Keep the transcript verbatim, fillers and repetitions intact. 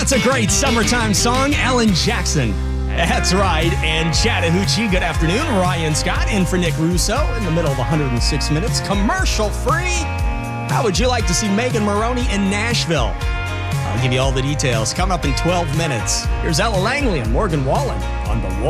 That's a great summertime song, Alan Jackson. That's right. And Chattahoochee, good afternoon. Ryan Scott in for Nick Russo in the middle of one hundred six minutes, commercial free. How would you like to see Megan Maroney in Nashville? I'll give you all the details coming up in twelve minutes. Here's Ella Langley and Morgan Wallen on The Wolf.